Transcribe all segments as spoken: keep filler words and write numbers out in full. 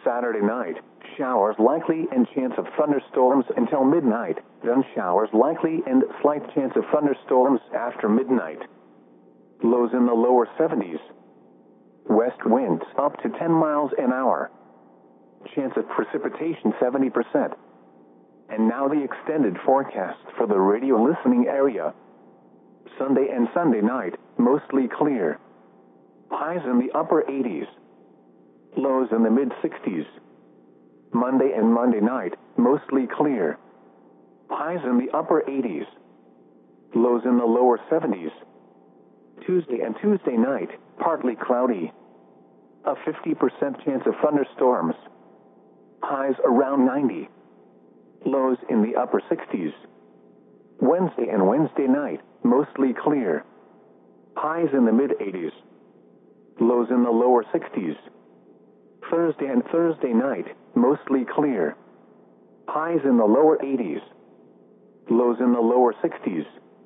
Saturday night, showers likely and chance of thunderstorms until midnight, then showers likely and slight chance of thunderstorms after midnight. Lows in the lower seventies. West winds up to ten miles an hour. Chance of precipitation seventy percent. And now the extended forecast for the radio listening area. Sunday and Sunday night, mostly clear. Highs in the upper eighties. Lows in the mid-sixties. Monday and Monday night, mostly clear. Highs in the upper eighties. Lows in the lower seventies. Tuesday and Tuesday night, partly cloudy. A fifty percent chance of thunderstorms. Highs around ninety. Lows in the upper sixties. Wednesday and Wednesday night, mostly clear. Highs in the mid-eighties. Lows in the lower sixties. Thursday and Thursday night, mostly clear. Highs in the lower eighties. Lows in the lower sixties.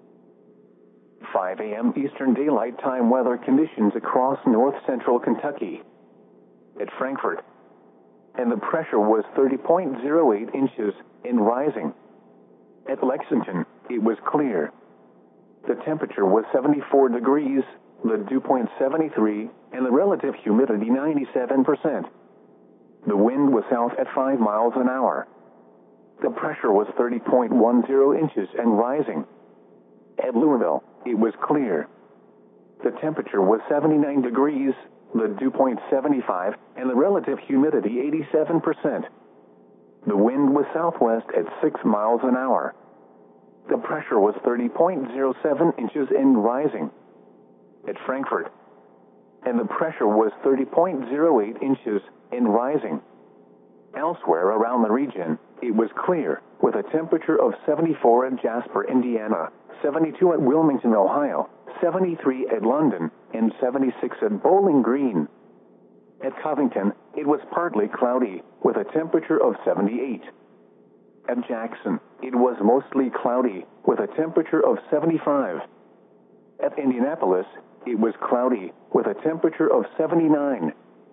five a m Eastern Daylight Time weather conditions across north-central Kentucky. At Frankfort. And the pressure was thirty point zero eight inches and rising. At Lexington, it was clear. The temperature was seventy-four degrees, the dew point seventy-three, and the relative humidity ninety-seven percent. The wind was south at five miles an hour. The pressure was thirty point one zero inches and rising. At Louisville, it was clear. The temperature was seventy-nine degrees, the dew point seventy-five, and the relative humidity eighty-seven percent. The wind was southwest at six miles an hour. The pressure was thirty point zero seven inches and rising. At Frankfort. And the pressure was thirty point zero eight inches and rising. Elsewhere around the region, it was clear, with a temperature of seventy-four at Jasper, Indiana, seventy-two at Wilmington, Ohio, seventy-three at London, and seventy-six at Bowling Green. At Covington, it was partly cloudy, with a temperature of seventy-eight. At Jackson, it was mostly cloudy, with a temperature of seventy-five. At Indianapolis, it was cloudy, with a temperature of seventy-nine.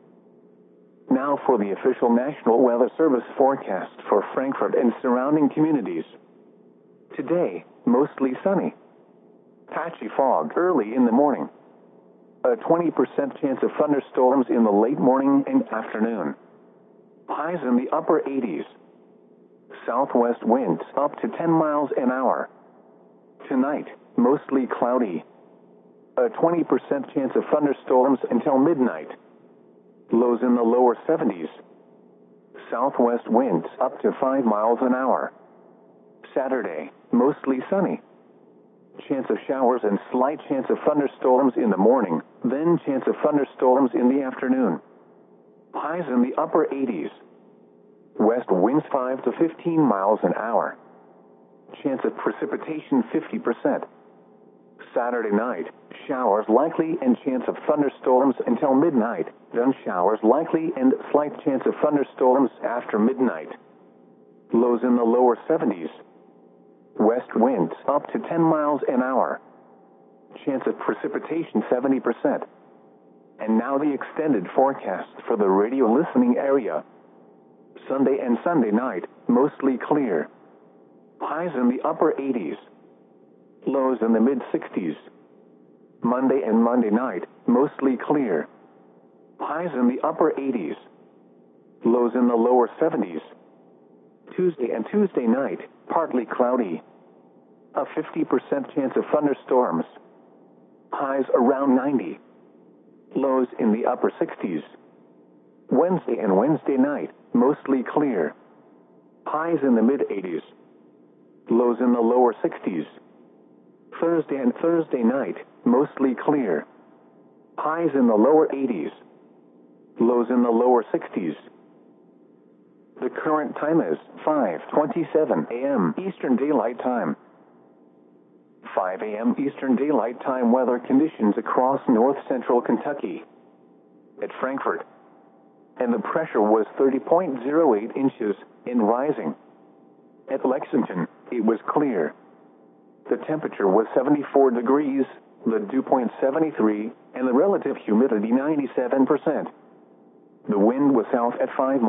Now for the official National Weather Service forecast for Frankfort and surrounding communities. Today, mostly sunny. Patchy fog early in the morning. A twenty percent chance of thunderstorms in the late morning and afternoon. Highs in the upper eighties. Southwest winds up to ten miles an hour. Tonight, mostly cloudy. A twenty percent chance of thunderstorms until midnight. Lows in the lower seventies. Southwest winds up to five miles an hour. Saturday, mostly sunny. Chance of showers and slight chance of thunderstorms in the morning, then chance of thunderstorms in the afternoon. Highs in the upper eighties. West winds five to fifteen miles an hour. Chance of precipitation fifty percent. Saturday night, showers likely and chance of thunderstorms until midnight, then showers likely and slight chance of thunderstorms after midnight. Lows in the lower seventies. West winds up to ten miles an hour. Chance of precipitation seventy percent. And now the extended forecast for the radio listening area. Sunday and Sunday night, mostly clear. Highs in the upper eighties. Lows in the mid-sixties. Monday and Monday night, mostly clear. Highs in the upper eighties. Lows in the lower seventies. Tuesday and Tuesday night, partly cloudy. A fifty percent chance of thunderstorms. Highs around ninety. Lows in the upper sixties. Wednesday and Wednesday night, mostly clear. Highs in the mid-eighties. Lows in the lower sixties. Thursday and Thursday night, mostly clear. Highs in the lower eighties. Lows in the lower sixties. The current time is five twenty-seven a m Eastern Daylight Time. five a m Eastern Daylight Time weather conditions across north-central Kentucky. At Frankfort. And the pressure was thirty point zero eight inches and rising. At Lexington, it was clear. The temperature was seventy-four degrees, the dew point seventy-three, and the relative humidity ninety-seven percent. The wind was south at five